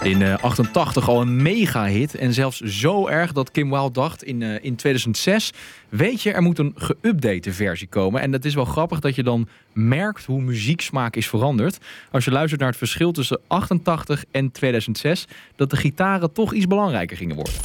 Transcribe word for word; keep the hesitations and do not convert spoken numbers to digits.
In uh, achtentachtig al een mega-hit. En zelfs zo erg dat Kim Wilde dacht in, uh, in tweeduizend zes... weet je, er moet een geüpdate versie komen. En dat is wel grappig dat je dan merkt hoe muzieksmaak is veranderd. Als je luistert naar het verschil tussen achtentachtig en tweeduizend zes... dat de gitaren toch iets belangrijker gingen worden.